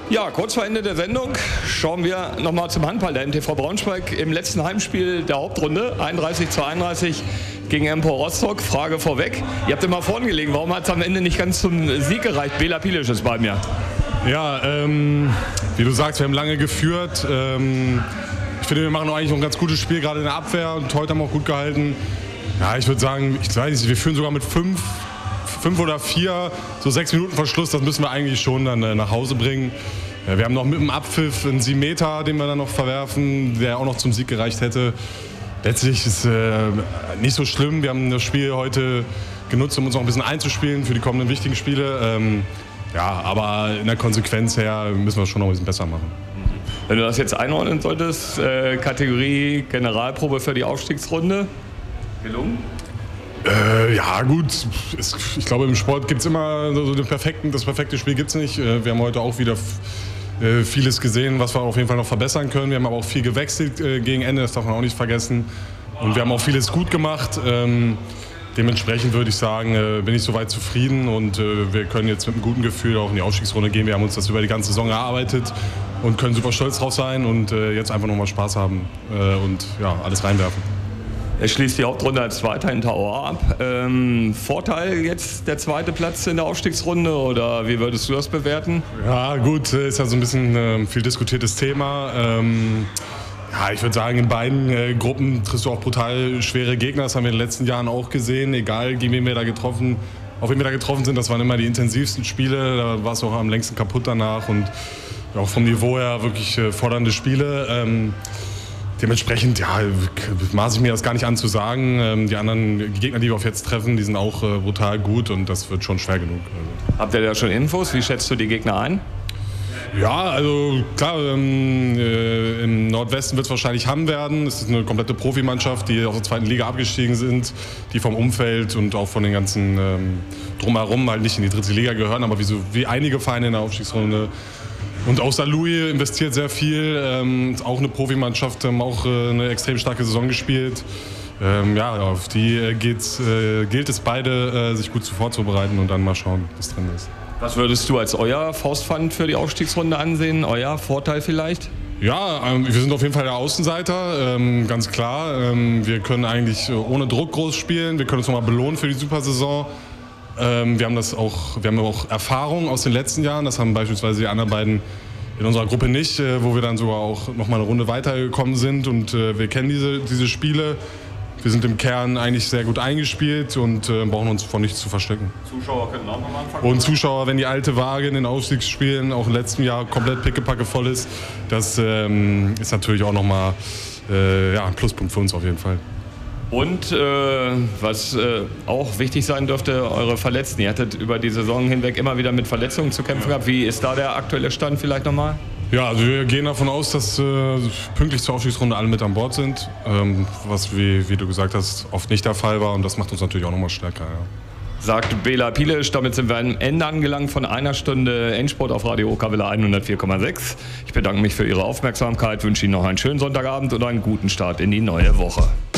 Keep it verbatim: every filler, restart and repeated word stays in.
Ja, kurz vor Ende der Sendung schauen wir nochmal zum Handball. Der M T V Braunschweig im letzten Heimspiel der Hauptrunde, einunddreißig zu einunddreißig gegen Empor Rostock. Frage vorweg, ihr habt immer vorn gelegen, warum hat es am Ende nicht ganz zum Sieg gereicht? Bela Pilic ist bei mir. Ja, ähm, wie du sagst, wir haben lange geführt. Ähm, ich finde, wir machen auch eigentlich noch ein ganz gutes Spiel, gerade in der Abwehr, und heute haben wir auch gut gehalten. Ja, ich würde sagen, ich weiß nicht, wir führen sogar mit fünf, fünf oder vier, so sechs Minuten Verschluss, das müssen wir eigentlich schon dann äh, nach Hause bringen. Ja, wir haben noch mit dem Abpfiff einen sieben Meter, den wir dann noch verwerfen, der auch noch zum Sieg gereicht hätte. Letztlich ist es äh, nicht so schlimm. Wir haben das Spiel heute genutzt, um uns noch ein bisschen einzuspielen für die kommenden wichtigen Spiele. Ähm, ja, aber in der Konsequenz her müssen wir es schon noch ein bisschen besser machen. Wenn du das jetzt einordnen solltest, äh, Kategorie Generalprobe für die Aufstiegsrunde, gelungen? Äh, ja gut, es, ich glaube im Sport gibt es immer so den perfekten, das perfekte Spiel gibt es nicht. Äh, wir haben heute auch wieder äh, vieles gesehen, was wir auf jeden Fall noch verbessern können. Wir haben aber auch viel gewechselt äh, gegen Ende, das darf man auch nicht vergessen. Und wir haben auch vieles gut gemacht. Ähm, dementsprechend würde ich sagen, äh, bin ich soweit zufrieden und äh, wir können jetzt mit einem guten Gefühl auch in die Aufstiegsrunde gehen. Wir haben uns das über die ganze Saison erarbeitet und können super stolz drauf sein und äh, jetzt einfach nochmal Spaß haben äh, und ja, alles reinwerfen. Er schließt die Hauptrunde als Zweiter hinter Auer ab. Ähm, Vorteil jetzt der zweite Platz in der Aufstiegsrunde oder wie würdest du das bewerten? Ja gut, ist ja so ein bisschen äh, viel diskutiertes Thema. Ähm, ja, ich würde sagen, in beiden äh, Gruppen triffst du auch brutal schwere Gegner. Das haben wir in den letzten Jahren auch gesehen, egal gegen wen wir da getroffen, auf wen wir da getroffen sind. Das waren immer die intensivsten Spiele, da war es auch am längsten kaputt danach und auch vom Niveau her wirklich äh, fordernde Spiele. Ähm, Dementsprechend, ja, maße ich mir das gar nicht an zu sagen. Die anderen die Gegner, die wir auf jetzt treffen, die sind auch äh, brutal gut und das wird schon schwer genug. Also. Habt ihr da schon Infos? Wie schätzt du die Gegner ein? Ja, also klar, ähm, äh, im Nordwesten wird es wahrscheinlich Hamm werden. Es ist eine komplette Profimannschaft, die aus der zweiten Liga abgestiegen sind, die vom Umfeld und auch von den ganzen ähm, Drumherum halt nicht in die dritte Liga gehören, aber wie, so, wie einige Vereine in der Aufstiegsrunde. Und auch Saarlouis investiert sehr viel, ähm, auch eine Profimannschaft, haben auch äh, eine extrem starke Saison gespielt. Ähm, ja, auf die äh, geht's, äh, gilt es beide, äh, sich gut vorzubereiten und dann mal schauen, was drin ist. Was würdest du als euer Faustpfand für die Aufstiegsrunde ansehen? Euer Vorteil vielleicht? Ja, ähm, wir sind auf jeden Fall der Außenseiter, ähm, ganz klar. Ähm, wir können eigentlich ohne Druck groß spielen, wir können uns nochmal belohnen für die Supersaison. Ähm, wir haben das auch, wir haben auch Erfahrung aus den letzten Jahren, das haben beispielsweise die anderen beiden in unserer Gruppe nicht, äh, wo wir dann sogar auch noch mal eine Runde weitergekommen sind und äh, wir kennen diese, diese Spiele. Wir sind im Kern eigentlich sehr gut eingespielt und äh, brauchen uns vor nichts zu verstecken. Zuschauer könnten auch nochmal anfangen. Und Zuschauer, wenn die alte Waage in den Aufstiegsspielen auch im letzten Jahr komplett pickepacke voll ist, das ähm, ist natürlich auch nochmal äh, ja, ein Pluspunkt für uns auf jeden Fall. Und äh, was äh, auch wichtig sein dürfte, eure Verletzten. Ihr hattet über die Saison hinweg immer wieder mit Verletzungen zu kämpfen gehabt. Wie ist da der aktuelle Stand vielleicht nochmal? Ja, also wir gehen davon aus, dass äh, pünktlich zur Aufstiegsrunde alle mit an Bord sind. Ähm, was, wie, wie du gesagt hast, oft nicht der Fall war. Und das macht uns natürlich auch nochmal stärker. Ja. Sagt Bela Pilic. Damit sind wir am Ende angelangt von einer Stunde Endsport auf Radio Okawelle hundertvier Komma sechs. Ich bedanke mich für Ihre Aufmerksamkeit, wünsche Ihnen noch einen schönen Sonntagabend und einen guten Start in die neue Woche.